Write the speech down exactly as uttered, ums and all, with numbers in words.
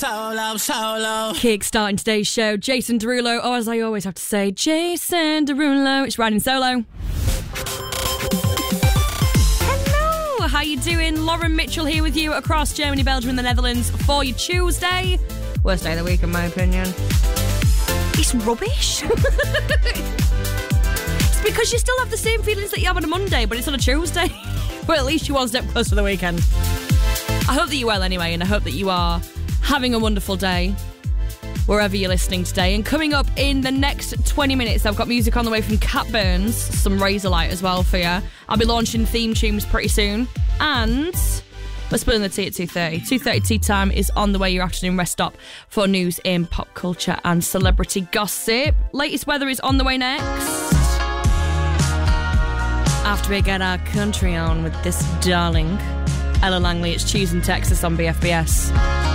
Solo, solo. Kick-starting today's show, Jason Derulo, or as I always have to say, Jason Derulo. It's riding solo. Hello, how you doing? Lauren Mitchell here with you across Germany, Belgium and the Netherlands for your Tuesday. Worst day of the week in my opinion. It's rubbish. It's because you still have the same feelings that you have on a Monday, but it's on a Tuesday. Well, at least you're one step closer to the weekend. I hope that you're well anyway, and I hope that you are having a wonderful day wherever you're listening today. And coming up in the next twenty minutes, I've got music on the way from Cat Burns, some Razorlight as well for you. I'll be launching theme tunes pretty soon, and we're spilling the tea at two thirty. two thirty tea time is on the way, your afternoon rest stop for news in pop culture and celebrity gossip. Latest weather is on the way next. After we get our country on with this darling Ella Langley, it's Choosing Texas on B F B S.